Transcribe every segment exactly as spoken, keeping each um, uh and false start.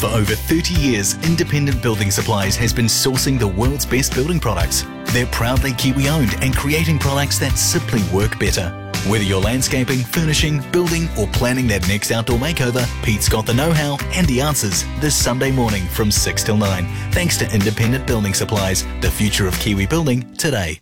For over thirty years, Independent Building Supplies has been sourcing the world's best building products. They're proudly Kiwi-owned and creating products that simply work better. Whether you're landscaping, furnishing, building or planning that next outdoor makeover, Pete's got the know-how and the answers this Sunday morning from six till nine. Thanks to Independent Building Supplies, the future of Kiwi building today.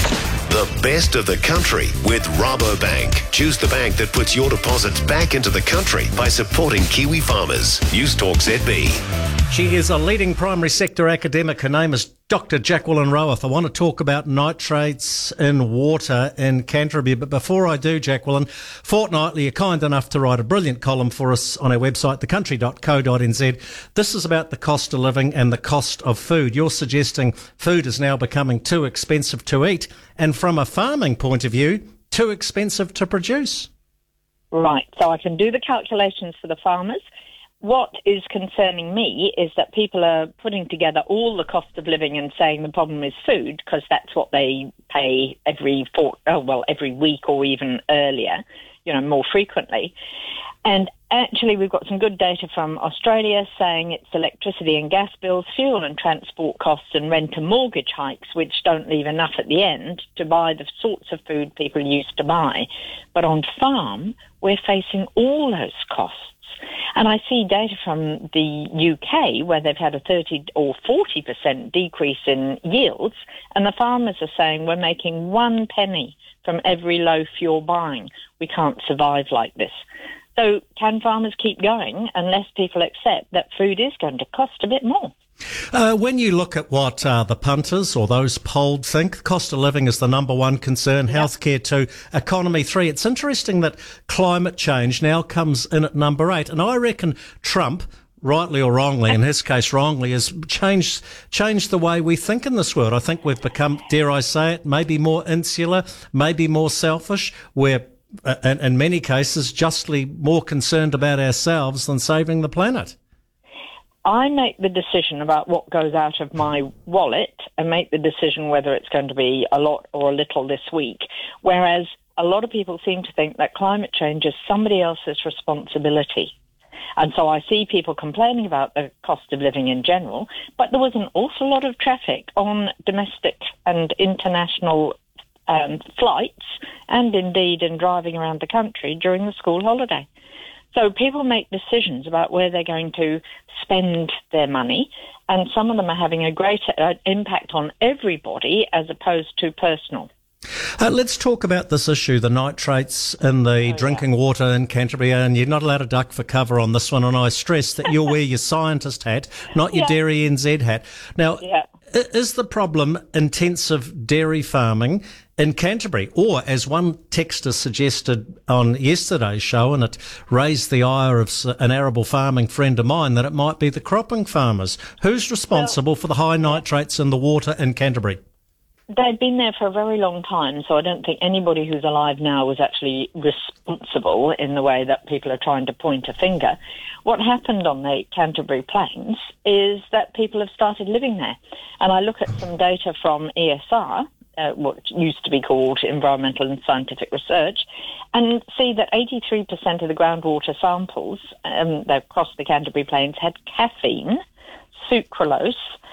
The best of the country with Rabobank. Choose the bank that puts your deposits back into the country by supporting Kiwi farmers. News Talk Z B. She is a leading primary sector academic. Her name is Doctor Jacqueline Roworth. I want to talk about nitrates in water in Canterbury. But before I do, Jacqueline, fortnightly you're kind enough to write a brilliant column for us on our website, the country dot co dot n z. This is about the cost of living and the cost of food. You're suggesting food is now becoming too expensive to eat and from a farming point of view, too expensive to produce. Right, so I can do the calculations for the farmers. What is concerning me is that people are putting together all the cost of living and saying the problem is food because that's what they pay every four, oh, well, every week or even earlier, you know, more frequently. And actually, we've got some good data from Australia saying it's electricity and gas bills, fuel and transport costs and rent and mortgage hikes, which don't leave enough at the end to buy the sorts of food people used to buy. But on farm, we're facing all those costs. And I see data from the U K where they've had a thirty or forty percent decrease in yields, and the farmers are saying we're making one penny from every loaf you're buying. We can't survive like this. So can farmers keep going unless people accept that food is going to cost a bit more? Uh, when you look at what uh, the punters or those polled think, cost of living is the number one concern, yep. Healthcare two, economy three. It's interesting that climate change now comes in at number eight. And I reckon Trump, rightly or wrongly, in his case wrongly, has changed, changed the way we think in this world. I think we've become, dare I say it, maybe more insular, maybe more selfish. We're, uh, in, in many cases, justly more concerned about ourselves than saving the planet. I make the decision about what goes out of my wallet and make the decision whether it's going to be a lot or a little this week, whereas a lot of people seem to think that climate change is somebody else's responsibility. And so I see people complaining about the cost of living in general, but there was an awful lot of traffic on domestic and international um, flights and indeed in driving around the country during the school holiday. So people make decisions about where they're going to spend their money, and some of them are having a greater uh, impact on everybody as opposed to personal. Uh, let's talk about this issue, the nitrates in the oh, drinking yeah. water in Canterbury, and you're not allowed to duck for cover on this one, and I stress that you'll wear your scientist hat, not your yeah. Dairy N Z hat. Now, yeah. is the problem intensive dairy farming in Canterbury? Or, as one texter suggested on yesterday's show, and it raised the ire of an arable farming friend of mine, that it might be the cropping farmers. Who's responsible well, for the high nitrates in the water in Canterbury? They've been there for a very long time, so I don't think anybody who's alive now was actually responsible in the way that people are trying to point a finger. What happened on the Canterbury Plains is that people have started living there. And I look at some data from E S R, Uh, what used to be called Environmental and Scientific Research, and see that eighty-three percent of the groundwater samples um, across the Canterbury Plains had caffeine, sucralose,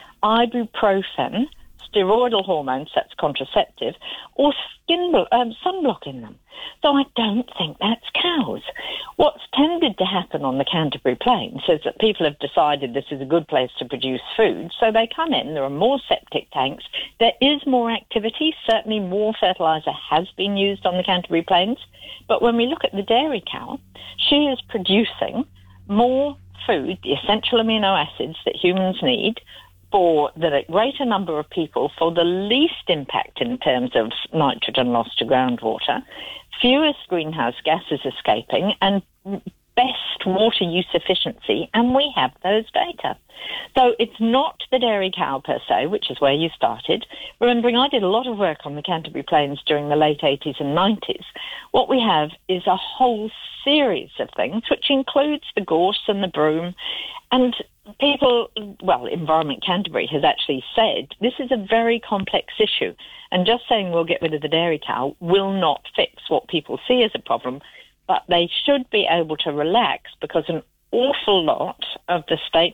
ibuprofen, steroidal hormones, that's contraceptive, or skin blo- um, sunblock in them. So I don't think that's cows. What's tended to happen on the Canterbury Plains is that people have decided this is a good place to produce food, so they come in, there are more septic tanks, there is more activity, certainly more fertiliser has been used on the Canterbury Plains, but when we look at the dairy cow, she is producing more food, the essential amino acids that humans need, for the greater number of people, for the least impact in terms of nitrogen loss to groundwater, fewest greenhouse gases escaping, and best water use efficiency, and we have those data. So it's not the dairy cow per se, which is where you started. Remembering I did a lot of work on the Canterbury Plains during the late eighties and nineties. What we have is a whole series of things, which includes the gorse and the broom, and people, well, Environment Canterbury has actually said this is a very complex issue, and just saying we'll get rid of the dairy cow will not fix what people see as a problem, but they should be able to relax because an awful lot of the state